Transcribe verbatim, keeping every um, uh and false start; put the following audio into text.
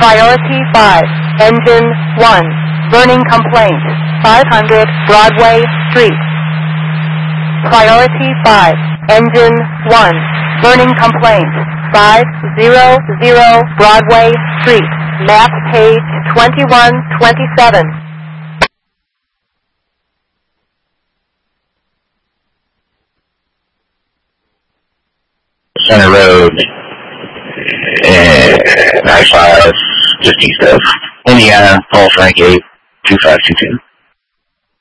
Priority five, Engine one, burning complaint, five hundred Broadway Street. Priority five, Engine one, burning complaint, five hundred Broadway Street, map page twenty-one twenty-seven. Center Road, nine five fifty stuff. Indiana, Paul Frank eight, two five two two.